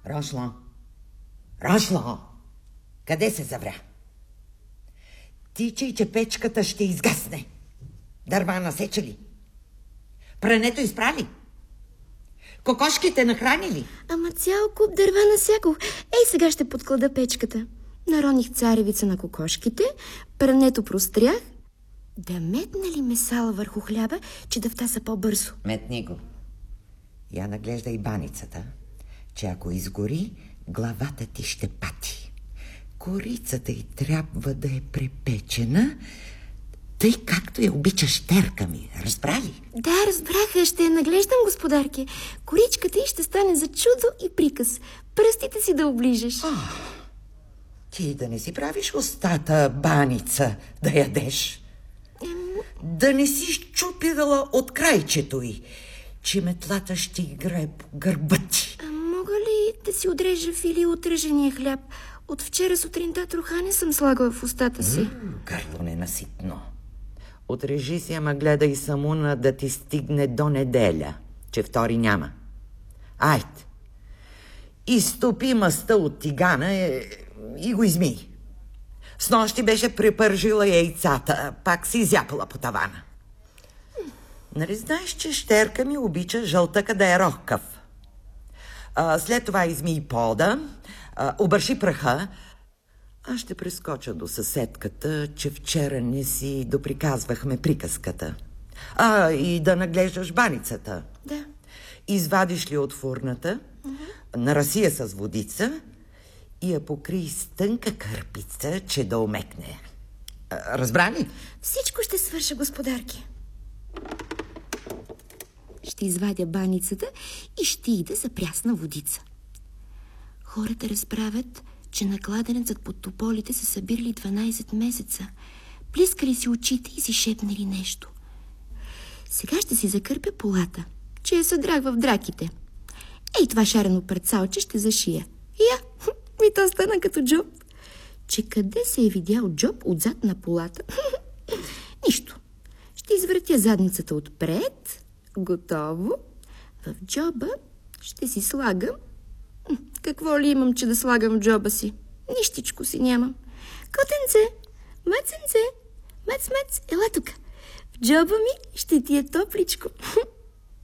Рошло! Рошло! Къде се завря? Тичай, че печката ще изгасне. Дърва насече ли? Прането изпрали? Кокошките нахрани ли? Ама цял куп дърва насякох. Ей, сега ще подклада печката. Нароних царевица на кокошките, прането прострях. Да метна ли месала върху хляба, че да втаса по-бързо? Метни го. Я наглежда и баницата, че ако изгори, главата ти ще пати. Корицата й трябва да е препечена, тъй както я обича щерка ми. Разбра ли? Да, разбраха. Ще я наглеждам, господарке. Коричката й ще стане за чудо и приказ. Пръстите си да оближеш. Ти да не си правиш устата баница да ядеш. Да не си щупила от крайчето й, че метлата ще играе по гърба ти. Мога ли да си отрежа фили от ръжения хляб? От вчера сутринта троха не съм слагала в устата си. Гърло ненаситно. Отрежи си, ама гледай самуна да ти стигне до неделя, че втори няма. Айде. Изтопи мъста от тигана и го измий. Снощи беше препържила яйцата, пак си изяпала по тавана. Нали знаеш, че щерка ми обича жълтъка да е рохкав? След това измий пода, обърши праха. Аз ще прескоча до съседката, че вчера не си доприказвахме приказката. И да наглеждаш баницата. Да. Извадиш ли от фурната, нараси я с водица и я покрий с тънка кърпица, че да омекне. Разбра ли? Всичко ще свърша, господарки. Ще извадя баницата и ще ида за прясна водица. Хората разправят, че на кладенецът под тополите са събирали 12 месеца. Плискали си очите и си шепнали нещо. Сега ще си закърпя полата, че я съдрах в драките. Ей, това шарено парцалче ще зашия. И то стана като джоб. Че къде се е видял джоб отзад на полата? Нищо. Ще извъртя задницата отпред. Готово. В джоба ще си слагам. Какво ли имам, че да слагам в джоба си? Нищичко си нямам. Котенце, мъценце, мъц, ела тук. В джоба ми ще ти е топличко.